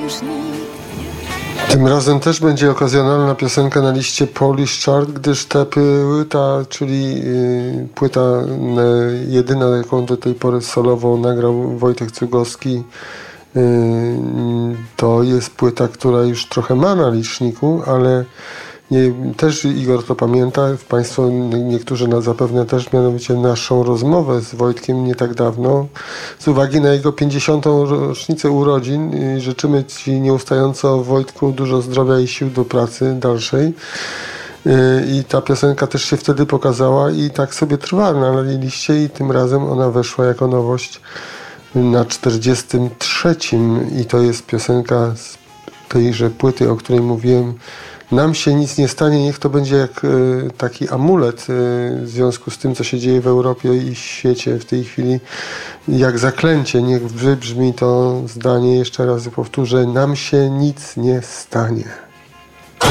już nikt nie... Tym razem też będzie okazjonalna piosenka na liście Polish Chart, gdyż ta płyta, czyli płyta jedyna, jaką do tej pory solową nagrał Wojtek Cugowski, to jest płyta, która już trochę ma na liczniku, ale też Igor to pamięta, Państwo niektórzy zapewne też, mianowicie naszą rozmowę z Wojtkiem nie tak dawno, z uwagi na jego 50. rocznicę urodzin. Życzymy Ci nieustająco, Wojtku, dużo zdrowia i sił do pracy dalszej. I ta piosenka też się wtedy pokazała i tak sobie trwa na liście i tym razem ona weszła jako nowość na 43. I to jest piosenka z tejże płyty, o której mówiłem. Nam się nic nie stanie, niech to będzie jak taki amulet w związku z tym, co się dzieje w Europie i w świecie w tej chwili. Jak zaklęcie, niech wybrzmi to zdanie, jeszcze raz powtórzę, nam się nic nie stanie.